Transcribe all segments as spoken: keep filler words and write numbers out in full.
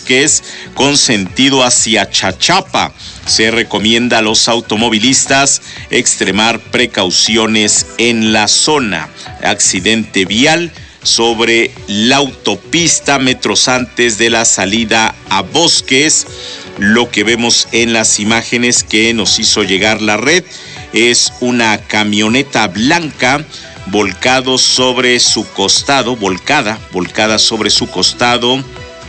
Bosques con sentido hacia Chachapa. Se recomienda a los automovilistas extremar precauciones en la zona. Accidente vial sobre la autopista metros antes de la salida a Bosques. Lo que vemos en las imágenes que nos hizo llegar la red es una camioneta blanca volcado sobre su costado, volcada, volcada sobre su costado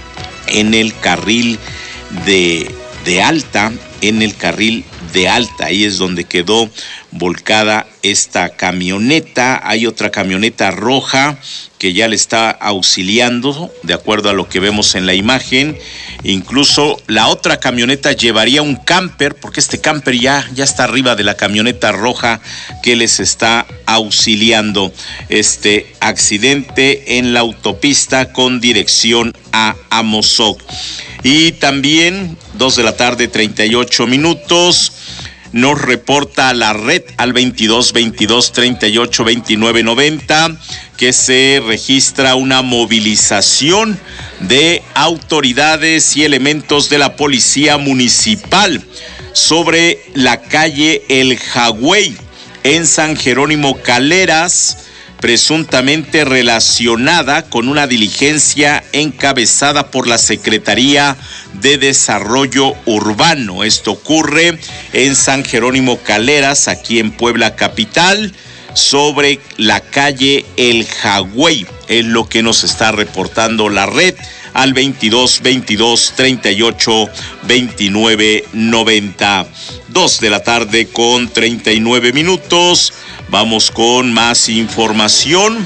en el carril de, de alta, en el carril de alta, ahí es donde quedó volcada esta camioneta. Hay otra camioneta roja que ya le está auxiliando, de acuerdo a lo que vemos en la imagen. Incluso la otra camioneta llevaría un camper, porque este camper ya, ya está arriba de la camioneta roja que les está auxiliando. Este accidente en la autopista con dirección a Amozoc. Y también, dos de la tarde, treinta y ocho minutos, nos reporta la red al veintidós veintidós treinta y ocho veintinueve noventa que se registra una movilización de autoridades y elementos de la policía municipal sobre la calle El Jagüey en San Jerónimo Caleras, presuntamente relacionada con una diligencia encabezada por la Secretaría de Desarrollo Urbano. Esto ocurre en San Jerónimo Caleras, aquí en Puebla capital, sobre la calle El Jagüey. Es lo que nos está reportando la red al veintidós veintidós treinta y ocho veintinueve noventa. Dos de la tarde con treinta y nueve minutos. Vamos con más información.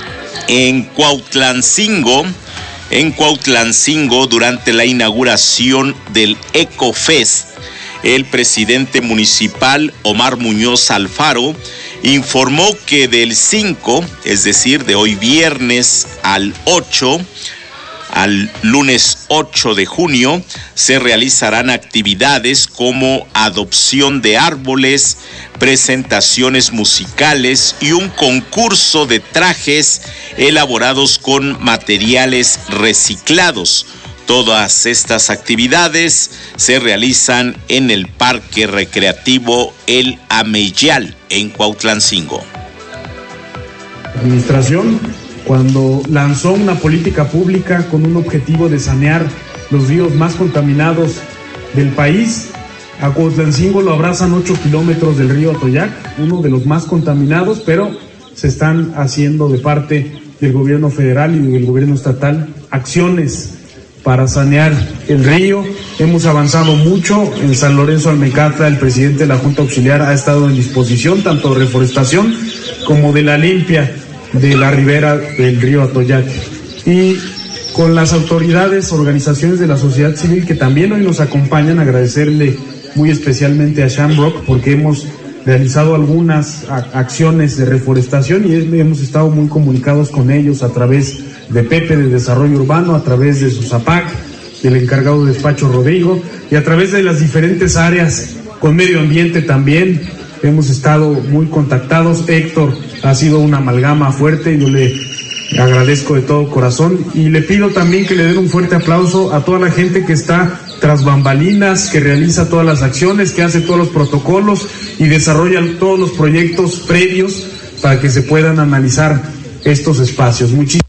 En Cuautlancingo, en Cuautlancingo, durante la inauguración del EcoFest, el presidente municipal Omar Muñoz Alfaro informó que del cinco, es decir, de hoy viernes al ocho, al lunes ocho de junio, se realizarán actividades como adopción de árboles, presentaciones musicales y un concurso de trajes elaborados con materiales reciclados. Todas estas actividades se realizan en el Parque Recreativo El Ameyal, en Cuautlancingo. La administración, cuando lanzó una política pública con un objetivo de sanear los ríos más contaminados del país, a Cuautlancingo lo abrazan ocho kilómetros del río Atoyac, uno de los más contaminados, pero se están haciendo de parte del gobierno federal y del gobierno estatal acciones para sanear el río. Hemos avanzado mucho. En San Lorenzo Almecata, el presidente de la Junta Auxiliar ha estado en disposición tanto de reforestación como de la limpia de la ribera del río Atoyac. Y con las autoridades, organizaciones de la sociedad civil que también hoy nos acompañan, agradecerle muy especialmente a Shamrock porque hemos realizado algunas acciones de reforestación y hemos estado muy comunicados con ellos a través de Pepe de Desarrollo Urbano, a través de su Zapac, del encargado de despacho Rodrigo, y a través de las diferentes áreas, con medio ambiente también, hemos estado muy contactados. Héctor ha sido una amalgama fuerte, yo le agradezco de todo corazón, y le pido también que le den un fuerte aplauso a toda la gente que está tras bambalinas, que realiza todas las acciones, que hace todos los protocolos y desarrolla todos los proyectos previos para que se puedan analizar estos espacios. Muchísimas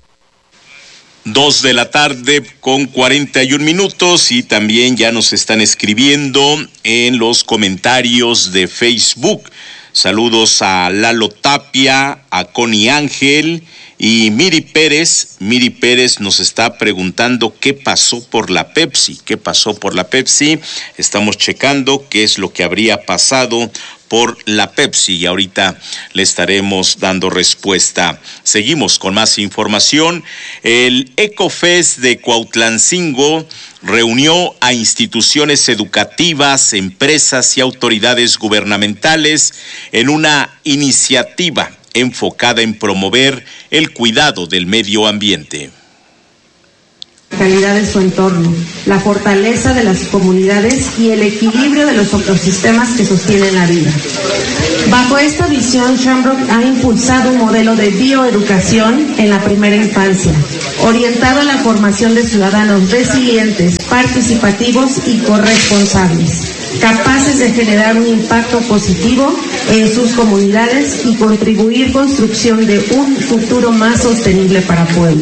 Dos de la tarde con cuarenta y un minutos y también ya nos están escribiendo en los comentarios de Facebook. Saludos a Lalo Tapia, a Connie Ángel y Miri Pérez. Miri Pérez nos está preguntando qué pasó por la Pepsi, qué pasó por la Pepsi. Estamos checando qué es lo que habría pasado por la Pepsi y ahorita le estaremos dando respuesta. Seguimos con más información. El EcoFest de Cuautlancingo reunió a instituciones educativas, empresas y autoridades gubernamentales en una iniciativa enfocada en promover el cuidado del medio ambiente. calidad de su entorno, la fortaleza de las comunidades y el equilibrio de los ecosistemas que sostienen la vida. Bajo esta visión, Shamrock ha impulsado un modelo de bioeducación en la primera infancia, orientado a la formación de ciudadanos resilientes, participativos y corresponsables, capaces de generar un impacto positivo en sus comunidades y contribuir construcción de un futuro más sostenible para Puebla.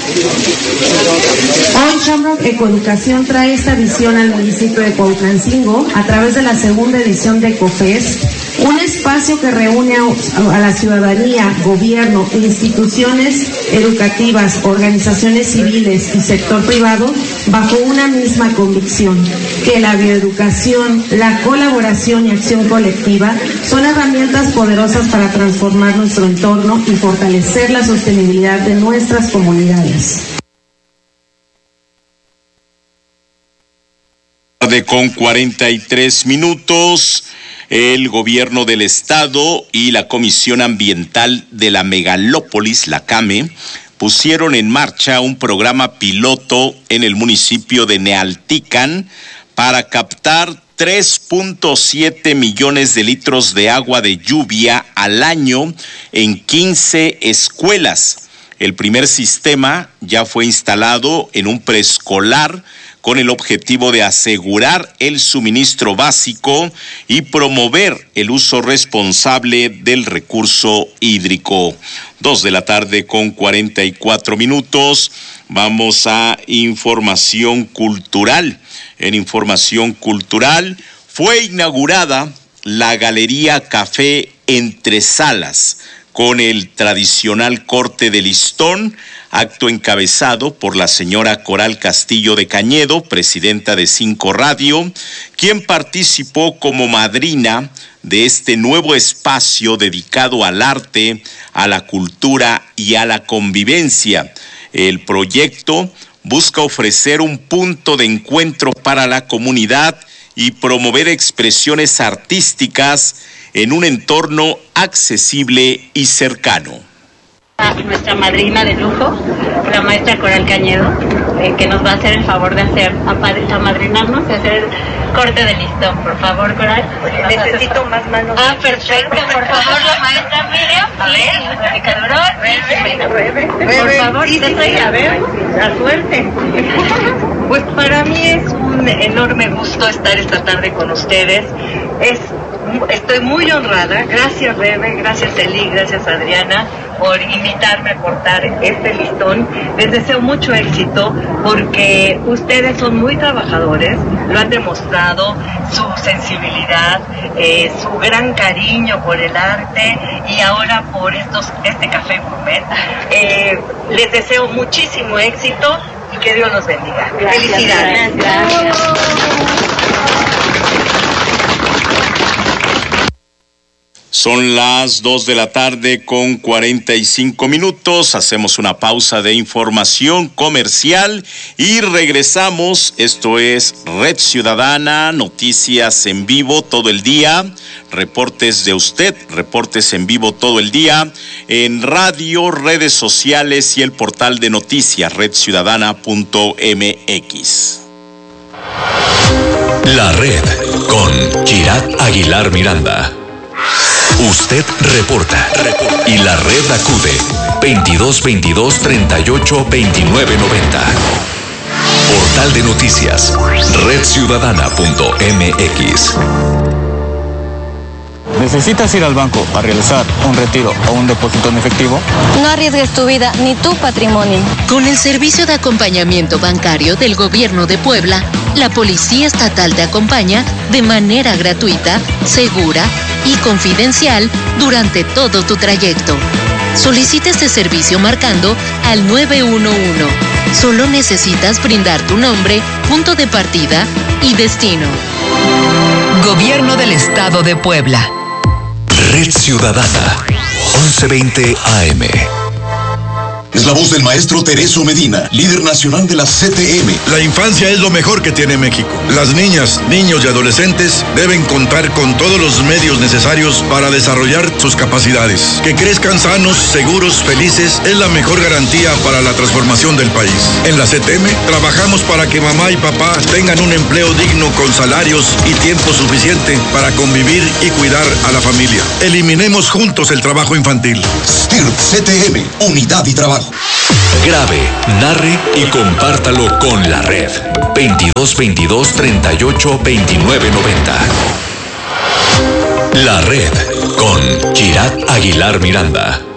Hoy Shamrock Ecoeducación trae esta visión al municipio de Cuautlancingo a través de la segunda edición de EcoFest, un espacio que reúne a, a la ciudadanía, gobierno, instituciones educativas, organizaciones civiles y sector privado bajo una misma convicción, que la bioeducación, la colaboración y acción colectiva son herramientas poderosas para transformar nuestro entorno y fortalecer la sostenibilidad de nuestras comunidades. Con cuarenta y tres minutos, el gobierno del estado y la Comisión Ambiental de la Megalópolis, la CAME, pusieron en marcha un programa piloto en el municipio de Nealtican para captar tres punto siete millones de litros de agua de lluvia al año en quince escuelas. El primer sistema ya fue instalado en un preescolar con el objetivo de asegurar el suministro básico y promover el uso responsable del recurso hídrico. Dos de la tarde con cuarenta y cuatro minutos. Vamos a información cultural. En información cultural fue inaugurada la Galería Café Entre Salas con el tradicional corte de listón, acto encabezado por la señora Coral Castillo de Cañedo, presidenta de Cinco Radio, quien participó como madrina de este nuevo espacio dedicado al arte, a la cultura y a la convivencia. El proyecto busca ofrecer un punto de encuentro para la comunidad y promover expresiones artísticas en un entorno accesible y cercano. A nuestra madrina de lujo, la maestra Coral Cañedo, eh, que nos va a hacer el favor de hacer, a madrinarnos, de hacer el corte de listón. Por favor, Coral. Necesito más manos. Ah, perfecto. Por favor, la maestra Miriam. A ver, por favor, sí, sí, sí, a ver, la suerte. Pues para mí es un enorme gusto estar esta tarde con ustedes. Es Estoy muy honrada, gracias Rebe, gracias Eli, gracias Adriana por invitarme a portar este listón. Les deseo mucho éxito porque ustedes son muy trabajadores, lo han demostrado, su sensibilidad, eh, su gran cariño por el arte y ahora por estos este café gourmet. Eh, les deseo muchísimo éxito y que Dios los bendiga. Gracias, felicidades. Gracias. Son las dos de la tarde con cuarenta y cinco minutos. Hacemos una pausa de información comercial y regresamos. Esto es Red Ciudadana, noticias en vivo todo el día. Reportes de usted, reportes en vivo todo el día en radio, redes sociales y el portal de noticias red ciudadana punto m x. La Red con Kirat Aguilar Miranda. Usted reporta, reporta y la red acude veintidós veintidós treinta y ocho veintinueve noventa. Portal de noticias red ciudadana punto m x. ¿Necesitas ir al banco a realizar un retiro o un depósito en efectivo? No arriesgues tu vida ni tu patrimonio. Con el servicio de acompañamiento bancario del Gobierno de Puebla, la Policía Estatal te acompaña de manera gratuita, segura y confidencial durante todo tu trayecto. Solicita este servicio marcando al nueve uno uno. Solo necesitas brindar tu nombre, punto de partida y destino. Gobierno del Estado de Puebla. Red Ciudadana, once veinte A M. Es la voz del maestro Tereso Medina, líder nacional de la C T M. La infancia es lo mejor que tiene México. Las niñas, niños y adolescentes deben contar con todos los medios necesarios para desarrollar sus capacidades. Que crezcan sanos, seguros, felices es la mejor garantía para la transformación del país. En la C T M trabajamos para que mamá y papá tengan un empleo digno con salarios y tiempo suficiente para convivir y cuidar a la familia. Eliminemos juntos el trabajo infantil. S T I R P C T M, unidad y trabajo. Grabe, narre y compártalo con la red. veintidós veintidós treinta y ocho veintinueve noventa. La red con Kirat Aguilar Miranda.